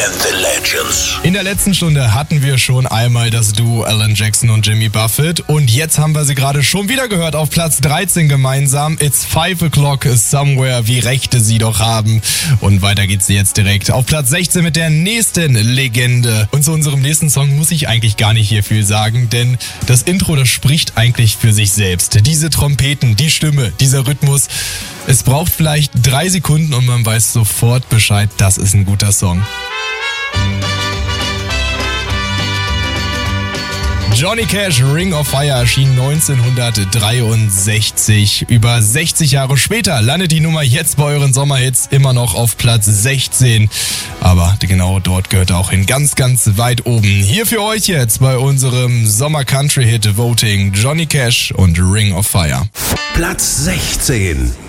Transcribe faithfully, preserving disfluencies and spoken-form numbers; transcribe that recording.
and the Legends. In der letzten Stunde hatten wir schon einmal das Duo Alan Jackson und Jimmy Buffett und jetzt haben wir sie gerade schon wieder gehört auf Platz dreizehn gemeinsam. It's five o'clock somewhere, wie Rechte sie doch haben. Und weiter geht's jetzt direkt auf Platz sechzehn mit der nächsten Legende. Und zu unserem nächsten Song muss ich eigentlich gar nicht hier viel sagen, denn das Intro, das spricht eigentlich für sich selbst. Diese Trompeten, die Stimme, dieser Rhythmus. Es braucht vielleicht drei Sekunden und man weiß sofort Bescheid, das ist ein guter Song. Johnny Cash, Ring of Fire, erschien neunzehnhundertdreiundsechzig. Über sechzig Jahre später landet die Nummer jetzt bei euren Sommerhits immer noch auf Platz sechzehn. Aber genau dort gehört er auch hin, ganz, ganz weit oben. Hier für euch jetzt bei unserem Sommer-Country-Hit-Voting Johnny Cash und Ring of Fire. Platz sechzehn.